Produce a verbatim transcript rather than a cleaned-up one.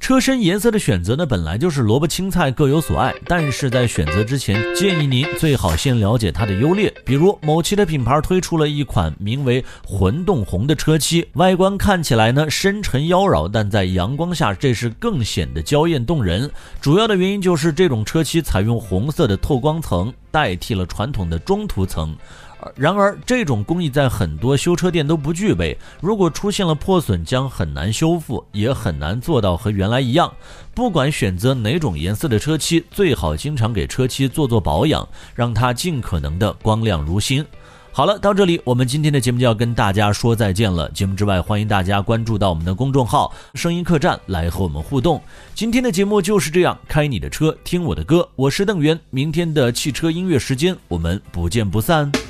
车身颜色的选择呢，本来就是萝卜青菜各有所爱，但是在选择之前，建议您最好先了解它的优劣。比如某汽的品牌推出了一款名为混动红的车漆，外观看起来呢深沉妖娆，但在阳光下这是更显得娇艳动人。主要的原因就是这种车漆采用红色的透光层，代替了传统的中涂层。然而这种工艺在很多修车店都不具备，如果出现了破损将很难修复，也很难做到和原来一样。不管选择哪种颜色的车漆，最好经常给车漆做做保养，让它尽可能的光亮如新。好了，到这里我们今天的节目就要跟大家说再见了。节目之外，欢迎大家关注到我们的公众号声音客栈来和我们互动。今天的节目就是这样，开你的车听我的歌，我是邓源，明天的汽车音乐时间我们不见不散。